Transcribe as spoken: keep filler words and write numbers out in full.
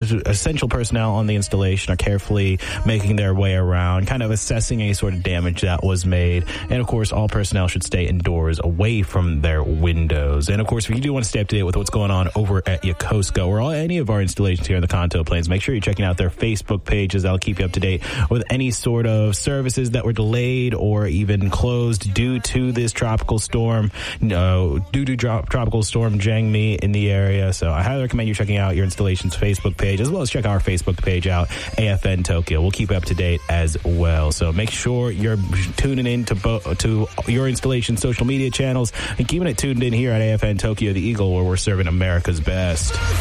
essential personnel on the installation are carefully making their way around, kind of assessing any sort of damage that was made. And of course, all personnel should stay indoors away from their windows. And of course, if you do want to stay up to date with what's going on over at Yokosuka or all, any of our installations here in the Kanto Plains, make sure you're checking out their Facebook pages. That'll keep you up to date with any sort of services that were delayed or even closed due to this tropical storm, no, due to dro- tropical storm Jangmi in the area. So I highly recommend you checking out your installation's Facebook page, as well as check our Facebook page out, A F N Tokyo. We'll keep you up to date as well. So make sure you're tuning in to bo- to your installation social media channels and keeping it tuned in here at A F N Tokyo, the Eagle, where we're serving America's best.